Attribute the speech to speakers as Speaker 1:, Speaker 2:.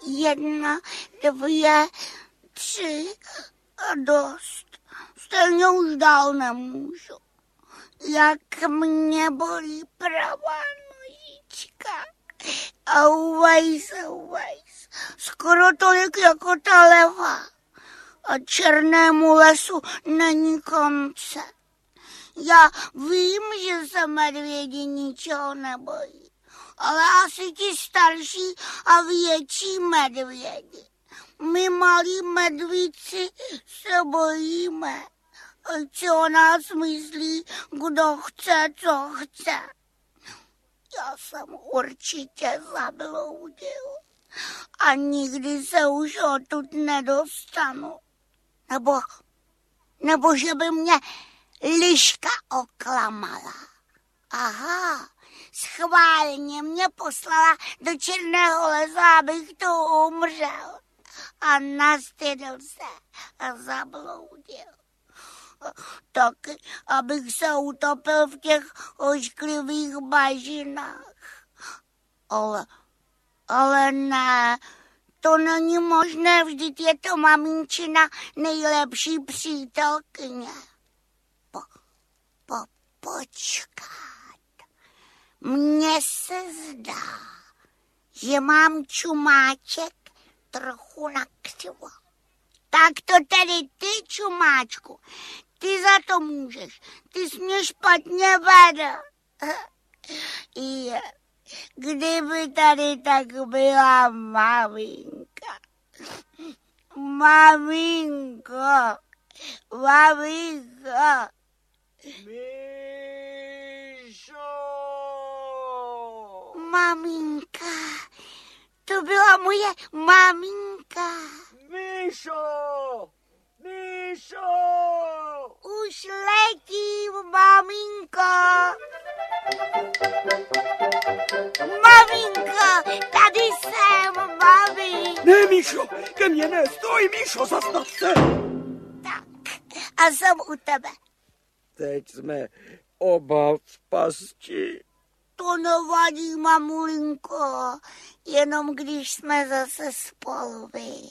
Speaker 1: 1, 2, 3 a dost. Stejně už dál nemůžu. Jak mě bolí pravá nožička. Auvajs. Skoro tolik jako ta levá. A černému lesu není konce. Já vím, že se medvědi ničeho nebojí, ale asi ti starší a větší medvědi. My malí medvíci se bojíme. Ať si o nás myslí, kdo chce, co chce. Já jsem určitě zabloudil a nikdy se už odtud nedostanu. Nebo že by mě liška oklamala. Aha, schválně mě poslala do černého lesa, abych tu umřel. A nastydl se a zabloudil. Taky, abych se utopil v těch ošklivých bažinách. Ale ne, to není možné, vždyť je to maminčina nejlepší přítelkyně. Počkat. Mně se zdá, že mám čumáček trochu nakřivo. Tak to tedy ty, čumáčku, ty za to můžeš. Ty jsi mě špatně vedl. Kdyby tady tak byla maminka. Maminko.
Speaker 2: Míšo!
Speaker 1: Maminka. To byla moje maminka.
Speaker 2: Míšo!
Speaker 1: Už letím, maminko. Maminko, tady jsem, mami.
Speaker 2: Ne, Míšo, ke mně ne, stoj, Míšo, zastav se.
Speaker 1: Tak, a jsem u tebe.
Speaker 2: Teď jsme oba v pasti.
Speaker 1: To nevadí, mamulinko, jenom když jsme zase spolu, vy.